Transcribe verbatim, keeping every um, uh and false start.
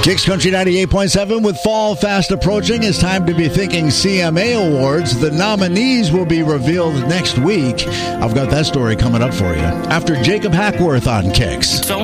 Kicks Country ninety-eight point seven with fall fast approaching. It's time to be thinking C M A Awards. The nominees will be revealed next week. I've got that story coming up for you after Jacob Hackworth on Kicks.